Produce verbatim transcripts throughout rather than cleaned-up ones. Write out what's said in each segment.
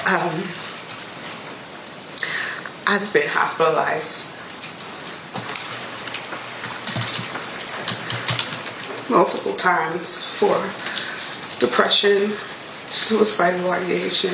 Um, I've been hospitalized multiple times for depression, suicidal ideation,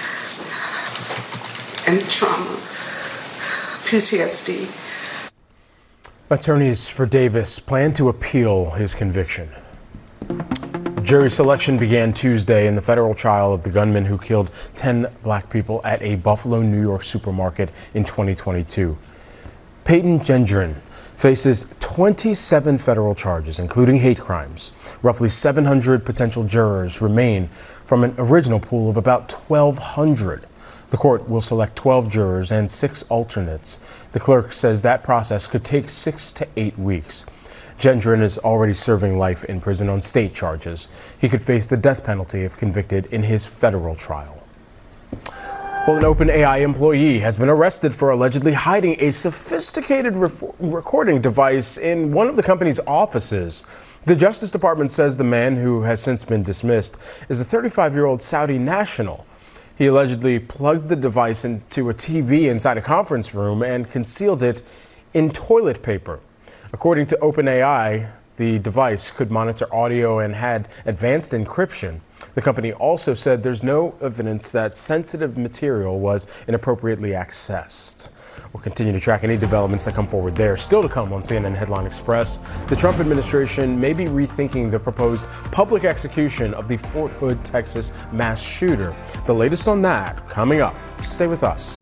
and trauma, P T S D. Attorneys for Davis plan to appeal his conviction. Jury selection began Tuesday in the federal trial of the gunman who killed ten black people at a Buffalo, New York supermarket in twenty twenty-two. Peyton Gendron faces twenty-seven federal charges, including hate crimes. Roughly seven hundred potential jurors remain from an original pool of about twelve hundred. The court will select twelve jurors and six alternates. The clerk says that process could take six to eight weeks. Gendron is already serving life in prison on state charges. He could face the death penalty if convicted in his federal trial. Well, an OpenAI employee has been arrested for allegedly hiding a sophisticated recording device in one of the company's offices. The Justice Department says the man, who has since been dismissed, is a thirty-five-year-old Saudi national. He allegedly plugged the device into a T V inside a conference room and concealed it in toilet paper. According to OpenAI, the device could monitor audio and had advanced encryption. The company also said there's no evidence that sensitive material was inappropriately accessed. We'll continue to track any developments that come forward there. Still to come on C N N Headline Express, the Trump administration may be rethinking the proposed public execution of the Fort Hood, Texas mass shooter. The latest on that coming up. Stay with us.